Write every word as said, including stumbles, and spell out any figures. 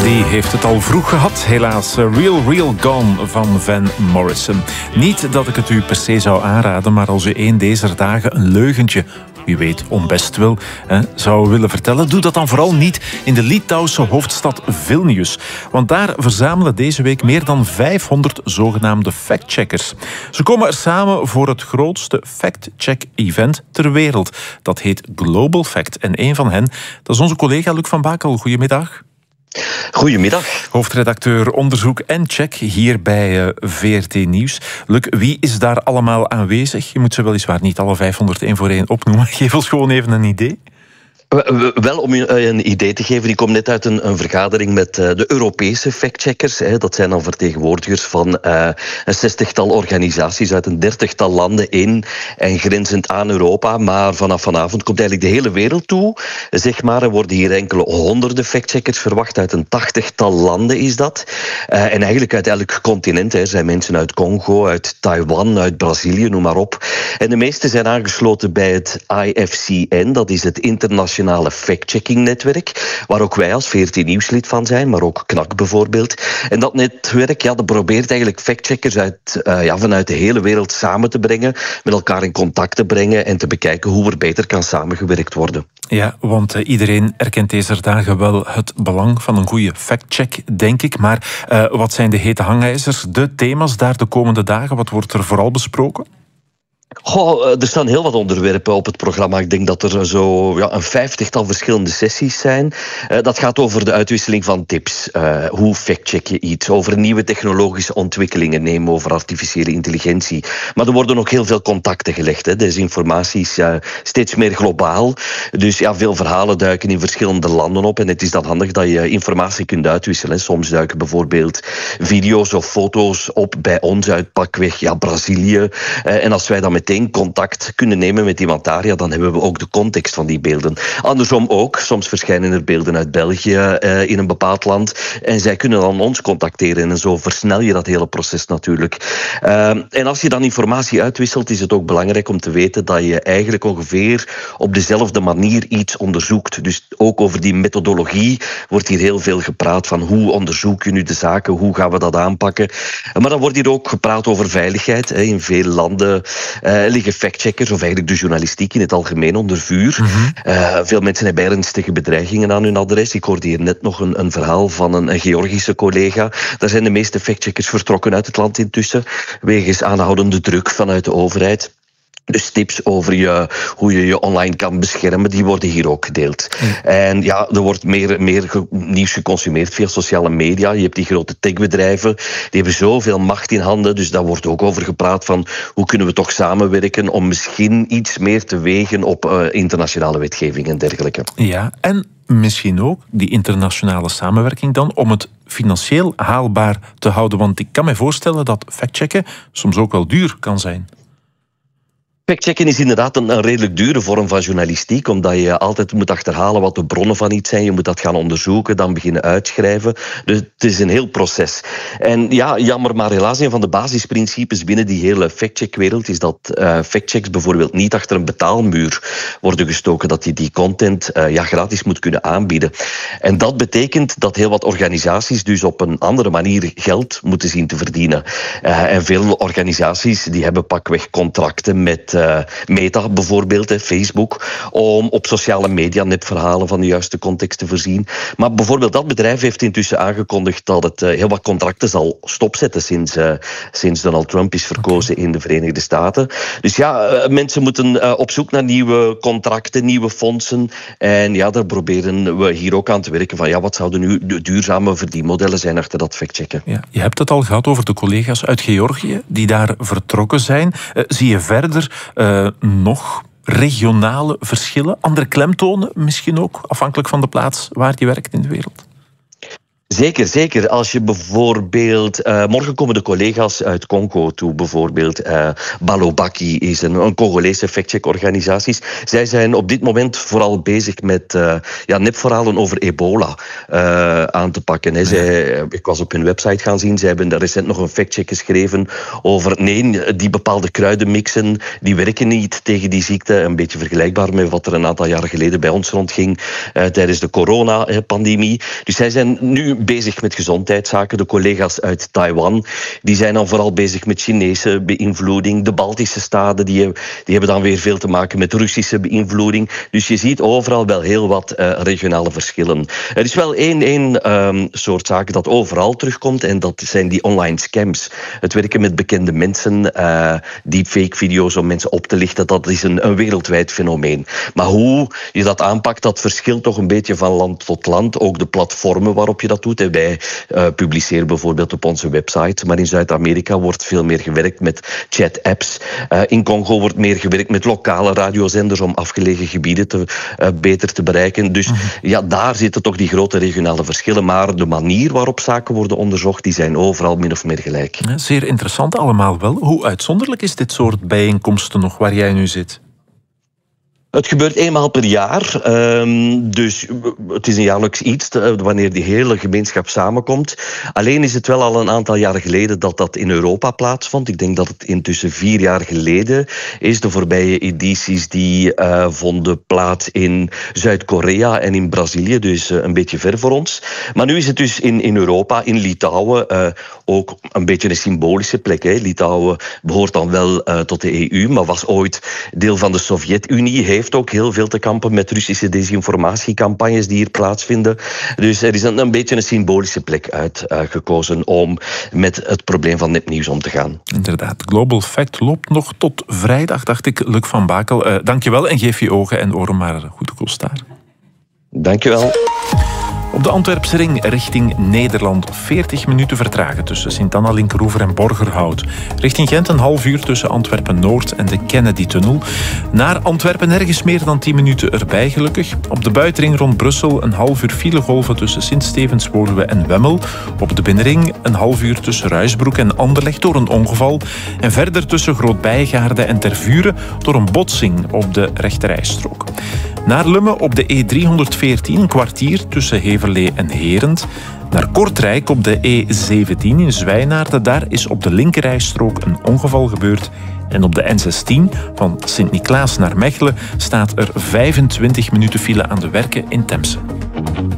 Die heeft het al vroeg gehad, helaas. Real Real Gone van Van Morrison. Niet dat ik het u per se zou aanraden, maar als u een deze dagen een leugentje, wie weet onbest wil, hè, zou willen vertellen, doe dat dan vooral niet in de Litouwse hoofdstad Vilnius. Want daar verzamelen deze week meer dan vijfhonderd zogenaamde factcheckers. Ze komen er samen voor het grootste fact-check-event ter wereld. Dat heet Global Fact. En een van hen, dat is onze collega Luc van Bakel. Goedemiddag. Goedemiddag. Hoofdredacteur onderzoek en check hier bij uh, V R T Nieuws. Luc, wie is daar allemaal aanwezig? Je moet ze weliswaar niet alle vijfhonderd één voor één opnoemen. Geef ons gewoon even een idee. Wel, om je een idee te geven, ik kom net uit een, een vergadering met uh, de Europese factcheckers. Hè. Dat zijn dan vertegenwoordigers van uh, een zestigtal organisaties uit een dertigtal landen in en grenzend aan Europa. Maar vanaf vanavond komt eigenlijk de hele wereld toe. Zeg maar, er worden hier enkele honderden factcheckers verwacht. Uit een tachtigtal landen is dat. Uh, en eigenlijk uit elk continent. Hè. Er zijn mensen uit Congo, uit Taiwan, uit Brazilië, noem maar op. En de meeste zijn aangesloten bij het I F C N. Dat is het internationale fact-checking-netwerk, waar ook wij als V R T Nieuws lid van zijn, maar ook K N A K bijvoorbeeld. En dat netwerk, ja, dat probeert eigenlijk factcheckers uit, uh, ja, vanuit de hele wereld samen te brengen, met elkaar in contact te brengen en te bekijken hoe er beter kan samengewerkt worden. Ja, want uh, iedereen erkent deze dagen wel het belang van een goede factcheck, denk ik. Maar uh, wat zijn de hete hangijzers, de thema's daar de komende dagen? Wat wordt er vooral besproken? Goh, er staan heel wat onderwerpen op het programma. Ik denk dat er zo ja, een vijftigtal verschillende sessies zijn. Uh, dat gaat over de uitwisseling van tips. Uh, hoe factcheck je iets? Over nieuwe technologische ontwikkelingen. Neem over artificiële intelligentie. Maar er worden ook heel veel contacten gelegd. Hè. Deze informatie is uh, steeds meer globaal. Dus ja, veel verhalen duiken in verschillende landen op. En het is dan handig dat je informatie kunt uitwisselen. Soms duiken bijvoorbeeld video's of foto's op bij ons uit pakweg ja, Brazilië. Uh, en als wij dan meteen contact kunnen nemen met iemand daar, ja, dan hebben we ook de context van die beelden. Andersom ook. Soms verschijnen er beelden uit België uh, in een bepaald land en zij kunnen dan ons contacteren en zo versnel je dat hele proces natuurlijk. Uh, en als je dan informatie uitwisselt, is het ook belangrijk om te weten dat je eigenlijk ongeveer op dezelfde manier iets onderzoekt. Dus ook over die methodologie wordt hier heel veel gepraat van hoe onderzoek je nu de zaken, hoe gaan we dat aanpakken. Maar dan wordt hier ook gepraat over veiligheid. Hè. In veel landen Uh, liggen factcheckers, of eigenlijk de journalistiek in het algemeen, onder vuur. Mm-hmm. Uh, veel mensen hebben ernstige bedreigingen aan hun adres. Ik hoorde hier net nog een, een verhaal van een, een Georgische collega. Daar zijn de meeste factcheckers vertrokken uit het land intussen, wegens aanhoudende druk vanuit de overheid. Dus tips over je, hoe je je online kan beschermen, die worden hier ook gedeeld. Mm. En ja, er wordt meer, meer ge, nieuws geconsumeerd via sociale media. Je hebt die grote techbedrijven, die hebben zoveel macht in handen. Dus daar wordt ook over gepraat van hoe kunnen we toch samenwerken om misschien iets meer te wegen op uh, internationale wetgeving en dergelijke. Ja, en misschien ook die internationale samenwerking dan om het financieel haalbaar te houden. Want ik kan me voorstellen dat factchecken soms ook wel duur kan zijn. Factchecken is inderdaad een, een redelijk dure vorm van journalistiek, omdat je altijd moet achterhalen wat de bronnen van iets zijn. Je moet dat gaan onderzoeken, dan beginnen uitschrijven. Dus het is een heel proces. En ja, jammer, maar helaas, een van de basisprincipes binnen die hele factcheckwereld is dat uh, factchecks bijvoorbeeld niet achter een betaalmuur worden gestoken, dat je die content uh, ja, gratis moet kunnen aanbieden. En dat betekent dat heel wat organisaties dus op een andere manier geld moeten zien te verdienen. Uh, en veel organisaties die hebben pakweg contracten met Uh, Meta bijvoorbeeld, hè, Facebook, om op sociale media nepverhalen van de juiste context te voorzien. Maar bijvoorbeeld dat bedrijf heeft intussen aangekondigd dat het uh, heel wat contracten zal stopzetten sinds, uh, sinds Donald Trump is verkozen in de Verenigde Staten. Dus ja, uh, mensen moeten uh, op zoek naar nieuwe contracten, nieuwe fondsen. En ja, daar proberen we hier ook aan te werken van ja, wat zouden nu de duurzame verdienmodellen zijn achter dat factchecken. Ja, je hebt het al gehad over de collega's uit Georgië die daar vertrokken zijn. Uh, zie je verder Uh, nog regionale verschillen? Andere klemtonen misschien ook, afhankelijk van de plaats waar je werkt in de wereld? Zeker, zeker. Als je bijvoorbeeld... Uh, morgen komen de collega's uit Congo toe, bijvoorbeeld. Uh, Balobaki is een, een Congolese factcheck-organisatie. Zij zijn op dit moment vooral bezig met uh, ja, nepverhalen over ebola uh, aan te pakken. Hè. Zij, ik was op hun website gaan zien. Zij hebben recent nog een factcheck geschreven over... Nee, die bepaalde kruidenmixen, die werken niet tegen die ziekte. Een beetje vergelijkbaar met wat er een aantal jaren geleden bij ons rondging uh, tijdens de coronapandemie. Dus zij zijn nu bezig met gezondheidszaken. De collega's uit Taiwan die zijn dan vooral bezig met Chinese beïnvloeding. De Baltische staten die, die hebben dan weer veel te maken met Russische beïnvloeding. Dus je ziet overal wel heel wat uh, regionale verschillen. Er is wel één, één um, soort zaken dat overal terugkomt en dat zijn die online scams. Het werken met bekende mensen, uh, deepfake-video's om mensen op te lichten, dat is een, een wereldwijd fenomeen. Maar hoe je dat aanpakt, dat verschilt toch een beetje van land tot land. Ook de platformen waarop je dat doet. En wij uh, publiceren bijvoorbeeld op onze website, maar in Zuid-Amerika wordt veel meer gewerkt met chat-apps. Uh, in Congo wordt meer gewerkt met lokale radiozenders om afgelegen gebieden te, uh, beter te bereiken. Dus mm-hmm. ja, daar zitten toch die grote regionale verschillen. Maar de manier waarop zaken worden onderzocht, die zijn overal min of meer gelijk. Ja, zeer interessant allemaal wel. Hoe uitzonderlijk is dit soort bijeenkomsten nog waar jij nu zit? Het gebeurt eenmaal per jaar, um, dus het is een jaarlijks iets uh, wanneer die hele gemeenschap samenkomt. Alleen is het wel al een aantal jaren geleden dat dat in Europa plaatsvond. Ik denk dat het intussen vier jaar geleden is. De voorbije edities die uh, vonden plaats in Zuid-Korea en in Brazilië, dus uh, een beetje ver voor ons. Maar nu is het dus in, in Europa, in Litouwen, uh, ook een beetje een symbolische plek. Hè. Litouwen behoort dan wel uh, tot de E U, maar was ooit deel van de Sovjet-Unie, heeft ook heel veel te kampen met Russische desinformatiecampagnes die hier plaatsvinden. Dus er is een, een beetje een symbolische plek uitgekozen uh, om met het probleem van nepnieuws om te gaan. Inderdaad, Global Fact loopt nog tot vrijdag, dacht ik. Luc van Bakel, uh, dankjewel en geef je ogen en oren maar goed de kost daar. Dankjewel. Op de Antwerpse ring richting Nederland veertig minuten vertragen tussen Sint-Anna, Linkeroever en Borgerhout. Richting Gent een half uur tussen Antwerpen-Noord en de Kennedy-tunnel. Naar Antwerpen nergens meer dan tien minuten erbij gelukkig. Op de buitenring rond Brussel een half uur filegolven tussen Sint-Stevens, Woluwe en Wemmel. Op de binnenring een half uur tussen Ruisbroek en Anderlecht door een ongeval. En verder tussen Groot-Bijgaarde en Tervuren door een botsing op de rechterrijstrook. Naar Lummen op de E driehonderdveertien een kwartier tussen Heverlee en Herent. Naar Kortrijk op de E zeventien in Zwijnaarden. Daar is op de linkerrijstrook een ongeval gebeurd. En op de N zestien van Sint-Niklaas naar Mechelen staat er vijfentwintig minuten file aan de Werken in Temse.